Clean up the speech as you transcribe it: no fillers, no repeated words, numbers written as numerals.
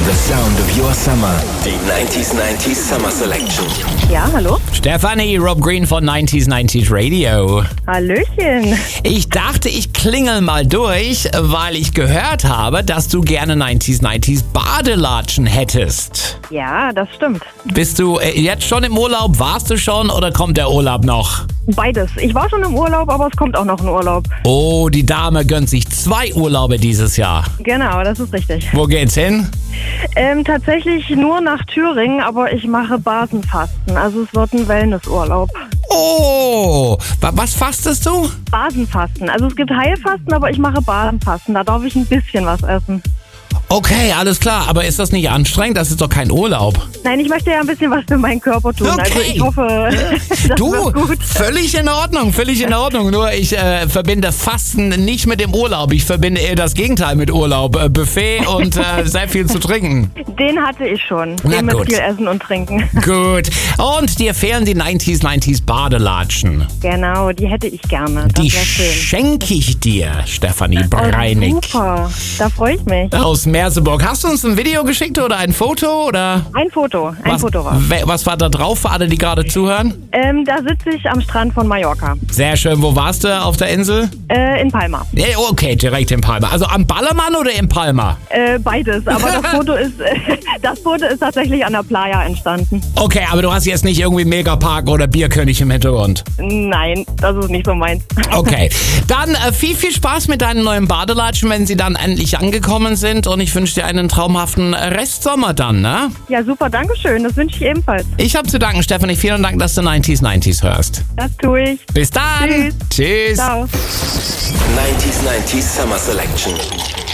The sound of your summer. Die 90s Summer Selection. Ja, hallo? Stefanie, Rob Green von 90s Radio. Hallöchen. Ich dachte, ich klingel mal durch, weil ich gehört habe, dass du gerne 90s Badelatschen hättest. Ja, das stimmt. Bist du jetzt schon im Urlaub? Warst du schon oder kommt der Urlaub noch? Beides. Ich war schon im Urlaub, aber es kommt auch noch ein Urlaub. Oh, die Dame gönnt sich 2 Urlaube dieses Jahr. Genau, das ist richtig. Wo geht's hin? Tatsächlich nur nach Thüringen, aber ich mache Basenfasten. Also es wird ein Wellnessurlaub. Oh, was fastest du? Basenfasten. Also es gibt Heilfasten, aber ich mache Basenfasten. Da darf ich ein bisschen was essen. Okay, alles klar. Aber ist das nicht anstrengend? Das ist doch kein Urlaub. Nein, ich möchte ja ein bisschen was für meinen Körper tun. Okay. Also ich hoffe, das Du, wird gut. völlig in Ordnung. Nur ich verbinde Fasten nicht mit dem Urlaub. Ich verbinde eher das Gegenteil mit Urlaub. Buffet und sehr viel zu trinken. Den hatte ich schon. Na Den mit gut. viel Essen und Trinken. Gut. Und dir fehlen die 90s Badelatschen. Genau, die hätte ich gerne. Das Die wäre schön. schenke ich dir, Stefanie Oh, Breinig. super, da freue ich mich. Aus Merseburg. Hast du uns ein Video geschickt oder ein Foto? Oder Ein Foto war. Was war da drauf für alle, die gerade zuhören? Da sitze ich am Strand von Mallorca, Sehr schön. Wo warst du auf der Insel? in Palma. Ja, okay, direkt in Palma. Also am Ballermann oder in Palma? Beides, aber das Foto ist tatsächlich an der Playa entstanden. Okay, aber du hast jetzt nicht irgendwie Megapark oder Bierkönig im Hintergrund. Nein, das ist nicht so meins. Okay, dann viel Spaß mit deinen neuen Badelatschen, wenn sie dann endlich angekommen sind. Und ich wünsche dir einen traumhaften Restsommer dann, ne? Ja, super, danke schön, das wünsche ich ebenfalls. Ich habe zu danken, Stefanie. Vielen Dank, dass du 90s hörst. Das tue ich. Bis dann. Tschüss. Tschüss. Ciao. 90s Summer Selection.